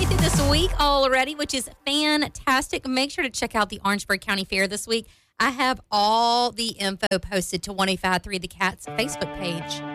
halfway through this week already, which is fantastic. Make sure to check out the Orangeburg County Fair this week. I have all the info posted to 1053 The Cat's Facebook page.